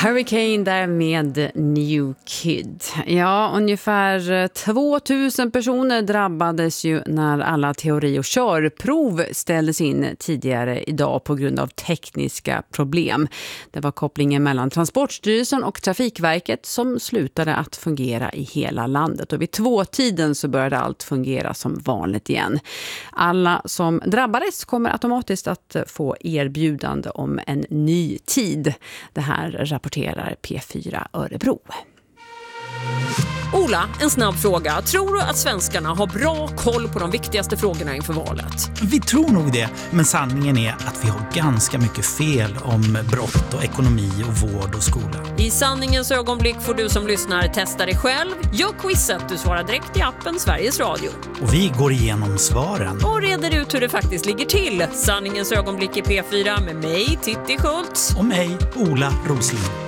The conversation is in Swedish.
Hurricane där med New Kid. Ja, ungefär 2000 personer drabbades ju när alla teori- och körprov ställdes in tidigare idag på grund av tekniska problem. Det var kopplingen mellan Transportstyrelsen och Trafikverket som slutade att fungera i hela landet. Och vid 2-tiden så började allt fungera som vanligt igen. Alla som drabbades kommer automatiskt att få erbjudande om en ny tid. Det här rapporterar P4 Örebro. Ola, en snabb fråga. Tror du att svenskarna har bra koll på de viktigaste frågorna inför valet? Vi tror nog det, men sanningen är att vi har ganska mycket fel om brott och ekonomi och vård och skola. I sanningens ögonblick får du som lyssnar testa dig själv. Gör quizet, du svarar direkt i appen Sveriges Radio. Och vi går igenom svaren. Och reder ut hur det faktiskt ligger till. Sanningens ögonblick i P4 med mig, Titti Schultz. Och mig, Ola Rosling.